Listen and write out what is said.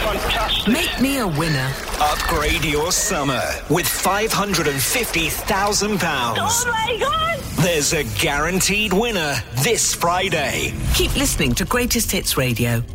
fantastic. Make me a winner. Upgrade your summer with £550,000. Oh my God! There's a guaranteed winner this Friday. Keep listening to Greatest Hits Radio.